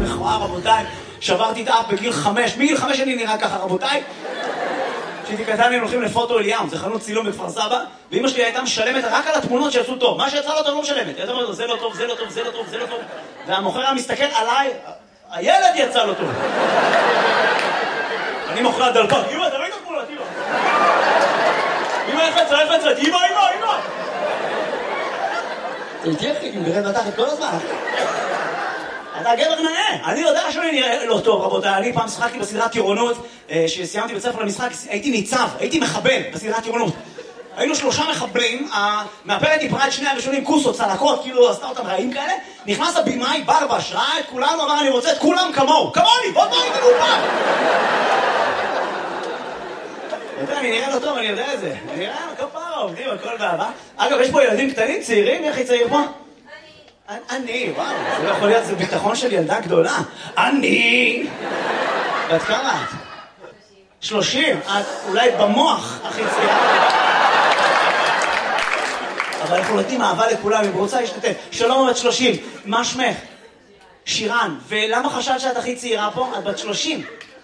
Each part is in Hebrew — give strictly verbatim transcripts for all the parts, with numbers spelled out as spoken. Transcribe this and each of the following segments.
מכוער, רבותיי. שברתי את האף בגיל חמש. מגיל חמש אני נראה ככה, רבותיי. כשהייתי קטן הם הולכים לפוטו אליאם, זה חנות צילום בכפר סבא, ואמא שלי הייתה משלמת רק על התמונות שיצאו טוב. מה שיצא לא טוב לא משלמת. היא הייתה אומרת, זה לא טוב, זה לא טוב, זה לא טוב, זה לא טוב. והמוכר היה מסתכל עליי, הילד יצא לו טוב. אני מוכר הדלפק, אמא, אתה ראית תמונות, אמא. אמא, איך יצא, איך יצא, אמא, אמא, אמא. זה תהיה אחי, אם גרד מתחת כל הזמן, אחי. אתה גבר נאה, אני יודע שאני נראה לא טוב, רבותיי. אני פעם שחקתי בסדרת טירונות, שסיימתי בית ספר למשחק, הייתי ניצב, הייתי מחבל בסדרת טירונות. היינו שלושה מחבלים, המאפרת דיברה את שני הראשונים, כוסות, צלקות, כאילו עשתה אותם רעים כאלה. נכנס הבימאי, ברבש, ראה את כולנו, אמר אני רוצה את כולם כמוהו, כמוני, בוא בוא איתנו פעם. אתה יודע, אני נראה לא טוב, אני יודע את זה. אני נראה כפרה, עובדים, הכל באהבה. אגב, יש פה ילדים קטנים, צעירים, איך היא צעיר פה? אני, וואו, זה לא יכול להיות, זה ביטחון של ילדה גדולה. אני! ואת כמה את? שלושים. את אולי במוח הכי צעירה. אבל אנחנו נותנים אהבה לכולם, אם רוצה להשתתף. שלום, בת שלושים. מה שמך? שירן. ולמה חשבת שאת הכי צעירה פה? את בת שלושים.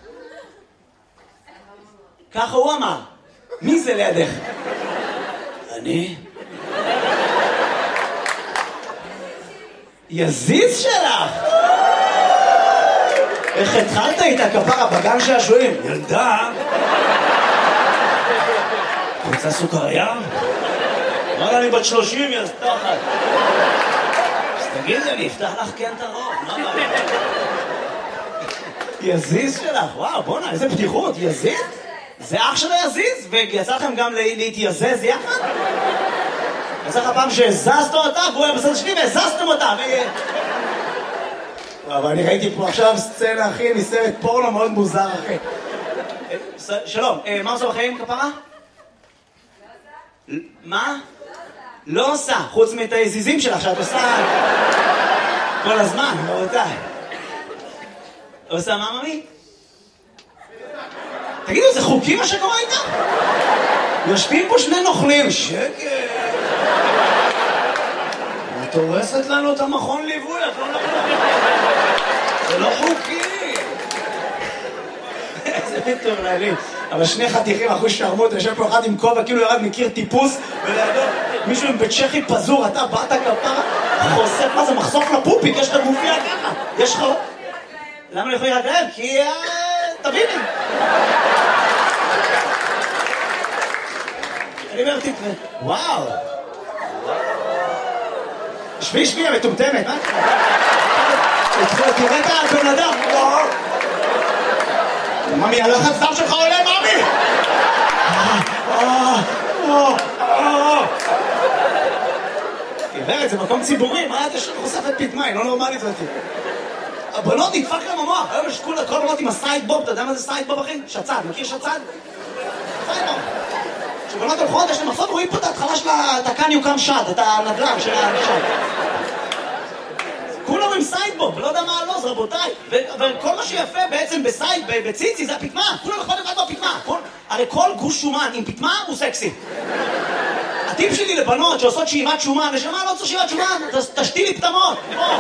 ככה הוא אמר. מי זה לידך? אני? יזיז שלך! איך התחלת איתה כפרה בגן שעשועים? ילדה! רוצה סוכריה? אמרה אני בת שלושים, יא סתחת. אז תגידי, אני אפתח לך כן את הרוב, מה מה? יזיז שלך, וואו, בוא'נה, איזה פתיחות, יזיז? זה אח שלו יזיז? ויצא לכם גם להתייזז יחד? יצא לך פעם שהזזת אותה, והוא היה בסדר שלי והזזתם אותה, ו... אבל אני ראיתי פה עכשיו סצנה, אחי, מסרט פורנו מאוד מוזר, אחי. שלום, מה עושה בחיים, כפרה? מה? לא עושה, חוץ מאת היזיזים שלך, שאת עושה כל הזמן, רבותיי. עושה מה, ממי? תגידו, זה חוקי מה שקורה איתה? יושבים פה שני נוכלים, שקט. את הורסת לנו את המכון ליווי, את לא נוכלים. זה לא חוקי. איזה מטורללים. אבל שני חתיכים, אחוז שרמות, יושב פה אחד עם כובע, כאילו ירד מכיר טיפוס, ולידו מישהו עם בית צ'כי פזור, אתה באת כפרה, חושף, מה זה, מחשוף לפופיק, יש לך גופיה ככה, יש לך... למה אני יכולה להגיד? כי... תביני. אני אומר, תקרא, וואו. שבי, שבי, המטומטמת, מה? תראה את הבן אדם, וואו. ממי, הלחץ דם שלך עולה, ממי! גברת, זה מקום ציבורי, מה אתה חושפת פתמה, היא לא נורמלית זאת. הבנות נדפק להם המוח, היום יש כל הבנות עם הסיידבוב, אתה יודע מה זה סיידבוב, אחי? שצד, מכיר שצד? סיידבוב. כשבנות הולכות, יש להם מחסות, רואים פה את ההתחלה של התקן יוקם שד, את הנדל"ן של השד. כולם עם סיידבוב, לא יודע מה הלוז, רבותיי. וכל מה שיפה בעצם בסייד, בציצי, זה הפתמה. כולם יכול לבד בפתמה. הרי כל גוש שומן עם פתמה הוא סקסי. הטיפ שלי לבנות שעושות שאיבת שומן, נשמה, לא צריך שאיבת שומן, תשתי לי פתמות.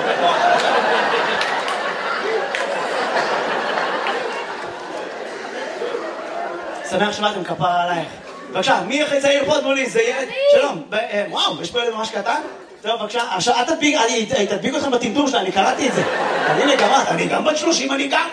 שמח שבאתם כפרה עלייך. בבקשה, מי הכי צעיר פה מולי? זה ילד? שלום. וואו, יש פה ילד ממש קטן? טוב, בבקשה, עכשיו, אל תדביק, אני תדביק אתכם בטמטום שלה, אני קראתי את זה. אני לגמרת, אני גם בת שלושים, אני גם...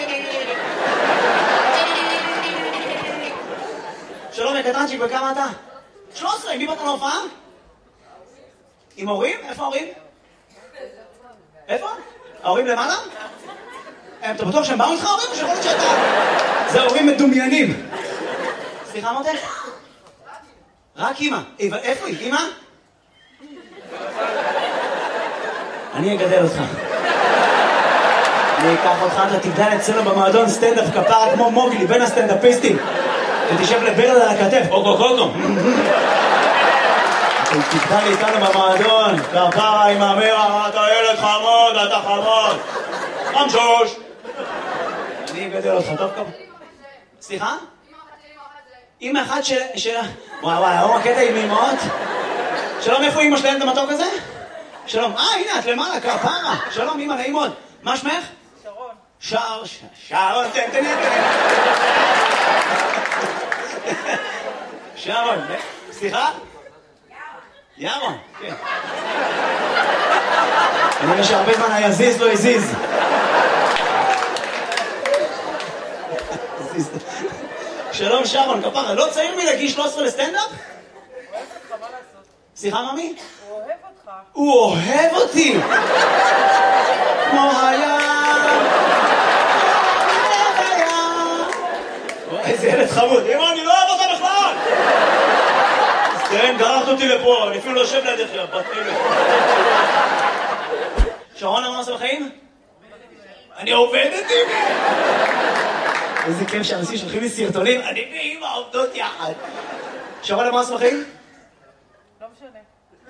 שלום, קטנצ'יק, וכמה אתה? שלוש עשרה, עם מי באת להופעה? עם הורים? איפה ההורים? איפה? ההורים למעלה? אתה בטוח שהם באו איתך ההורים? או שיכול להיות שאתה... זה הורים מדומיינים. סליחה, מותק? רק אמא. איפה היא? אמא? אני אגדל אותך. אני אקח אותך, אתה תגדל אצלנו במועדון סטנדאפ כפרה כמו מוגלי, בין הסטנדאפיסטים. ותשב לברד על הכתף, אוקו קוקו. תגדל איתנו במועדון, כפרה עם המרה, אתה ילד חמוד, אתה חמוד. חמשוש. אני אגדל אותך, טוב כמה. סליחה? אמא אחת של... וואי וואי, היום הקטע עם אמאות. שלום, איפה אמא שלהם את המתוק הזה? שלום, אה, הנה, את למעלה, כפרה. שלום, אמא, נעים מאוד. מה שמך? שר, שרון, תן, תן, תן. שרון, סליחה? ירון, כן. אני רואה שהרבה זמן היזיז לא הזיז. שלום שרון, כפרה, לא צעיר מלהגיש שלוש עשרה לסטנדאפ? הוא אוהב אותך, מה לעשות? סליחה, ממי? הוא אוהב אותך. הוא אוהב אותי! כמו הים! איזה ילד חמוד. אמא, אני לא אוהב אותה בכלל! כן, גררת אותי לפה, אני אפילו לא יושב לידך, יא בת אלה. שרון, מה עושה בחיים? אני עובדת עם אמא! איזה כיף שאנשים שולחים לי סרטונים, אני ואמא עובדות יחד. שרון, מה עושה בחיים? לא משנה.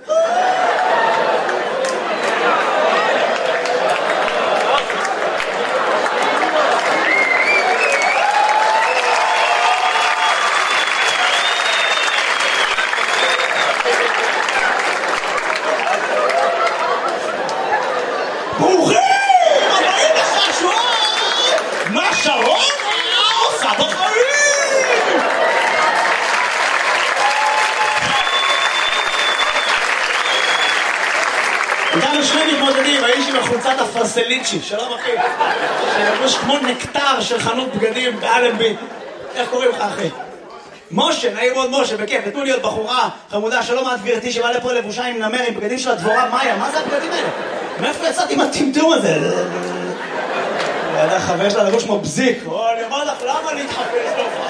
ברוכים! הבאים לחשון! מה שרון עושה בחיים? איתנו שני מתמודדים, האיש עם החולצת הפרסליצ'י, שלום אחי, שלבוש כמו נקטר של חנות בגדים באלנבי. איך קוראים לך אחי? משה, נעים מאוד משה, בכיף, נתנו לי עוד בחורה חמודה, שלום את גברתי שבאה לפה לבושה עם נמר עם בגדים של הדבורה מאיה, מה זה הבגדים האלה? מאיפה יצאתי עם הטמטום הזה? ידע חבר שלה לבוש כמו בזיק, או אני אומר לך למה להתחפש להופעה?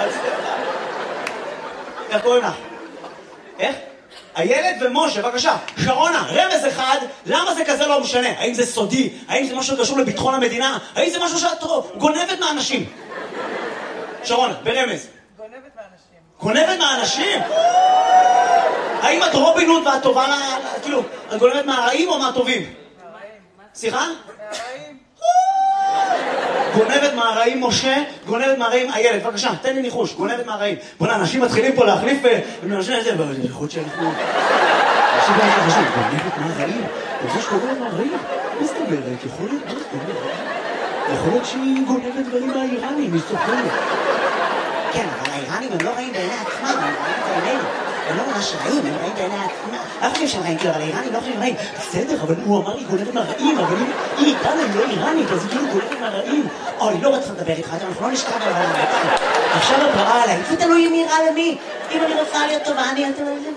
איך קוראים לך? איך? הילד ומשה, בבקשה, שרונה, רמז אחד, למה זה כזה לא משנה? האם זה סודי? האם זה משהו קשור לביטחון המדינה? האם זה משהו שאת גונבת מהאנשים? שרונה, ברמז. גונבת מהאנשים. גונבת מהאנשים? האם את רובין הוד ואת טובה, כאילו, את גונבת מהרעים או מהטובים? מהרעים. סליחה? מהרעים. גונבת מהרעים משה, גונבת מהרעים הילד, בבקשה, תן לי ניחוש, גונבת מהרעים. בוא'נה, אנשים מתחילים פה להחליף ומאנשים את זה, יכול להיות שאנחנו... אנשים לא הייתה חשוב, גונבת מהרעים? זה שגונבת מהרעים? מה זאת אומרת? יכול להיות, מה זאת אומרת? יכול להיות שהיא גונבת דברים מהאיראנים, היא סוחרת. כן, אבל האיראנים הם לא רעים בעיני עצמם, הם רעים בעינינו. הם לא ממש רעים, הם רעים בעיני עצמם. אף חושב שהם רעים, אבל האיראנים לא חושבים רעים. בסדר, אבל הוא אמר לי גונבת מהרעים, אבל היא איתנו, היא לא איראנית, אז היא כאילו גונבת מהרעים. אוי, לא רצה לדבר איתך, אנחנו לא נשכב על העולם. עכשיו את רעה עליי, זה תלוי מי רע למי. אם אני רוצה להיות טובה, אני...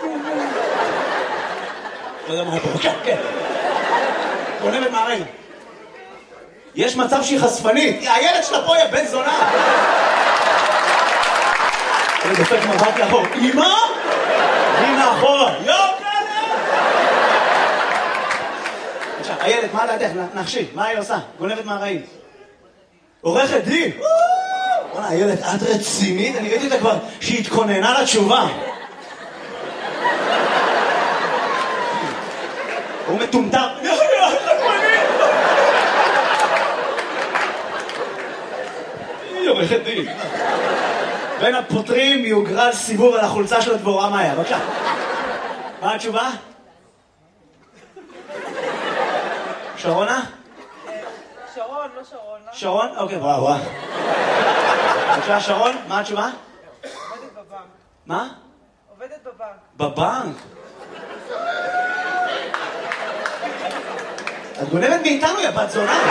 לא יודע מה פה, כן, כן. גונבת מהרעים. יש מצב שהיא חשפנית, הילד שלה פה היא בן זונה. אני דופק מבט לאחור, אמא? הנה אחורה, יו כלב! עכשיו, הילד, מה לידך? נחשי, מה היא עושה? גונבת מהרעים. עורכת דין! בוא'נה, הילד, את רצינית? אני ראיתי אותה כבר שהיא התכוננה לתשובה. הוא מטומטם. היא עורכת דין. בין הפותרים יוגרל סיבוב על החולצה של הדבורה מאיה. בבקשה. מה התשובה? שרונה? שרון, לא שרונה. שרון? אוקיי, וואו, וואו. בבקשה, שרון, מה התשובה? עובדת בבנק. מה? עובדת בבנק. בבנק? את גונבת מאיתנו, יא בת זונה.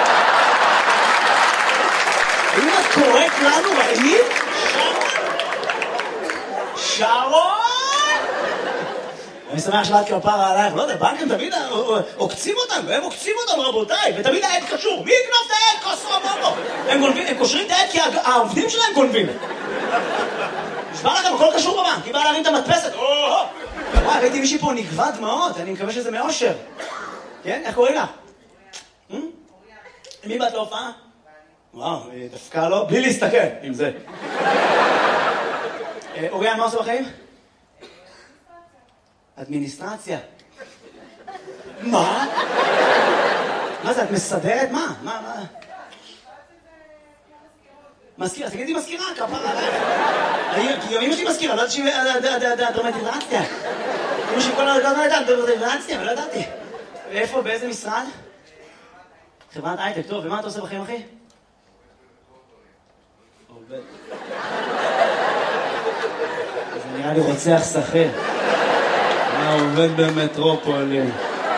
אם את קוראת לנו רעים? שרון! אני שמח שלאת כפרה עלייך, לא יודע, בנקים תמיד עוקצים אותנו, הם עוקצים אותנו רבותיי, ותמיד העד קשור, מי יקנוף את העד? קוסר בובו! הם קושרים את העד כי העובדים שלהם גונבים. נשמע לכם, הכל קשור בבנק, היא באה להרים את המדפסת, וואי, ראיתי מישהי פה נגבה דמעות, אני מקווה שזה מאושר. כן? איך קוראים לה? מי באת להופעה? וואו, דווקא לא, בלי להסתכל, עם זה. אוריאן, מה עושה בחיים? אדמיניסטרציה. מה? מה זה, את מסדרת? מה? מה, מה? מזכירה, תגידי מזכירה, כפרה עליך. כי אמא שלי מזכירה, לא יודעת שהיא דרמטיזציה. אמא שלי כל הזמן לא יודעת, דרמטיזציה, לא ידעתי. ואיפה, באיזה משרד? חברת הייטק, טוב, ומה אתה עושה בחיים, אחי? זה נראה לי רוצח שכיר. מה עובד במטרופולין?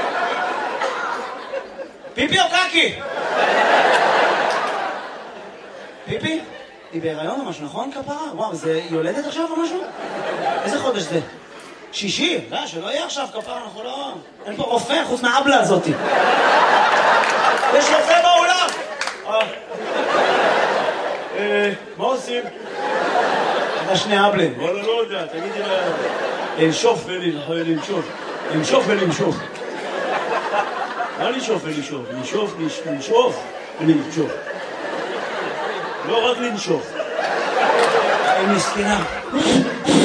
פיפי או קקי? פיפי? היא בהיריון או משהו, נכון כפרה? וואו, זה יולדת עכשיו או משהו? איזה חודש זה? שישי? לא, שלא יהיה עכשיו כפרה, אנחנו לא... אין פה רופא חוץ מהאבלה הזאת. יש רופא באולם! מה עושים? אתה שני אבלים. וואלה, לא יודע, תגידי לה... לנשוף ולנשוף. לנשוף ולנשוף. מה לנשוף ולנשוף? לנשוף, לנשוף ולנשוף. לא רק לנשוף. היא מסכנה.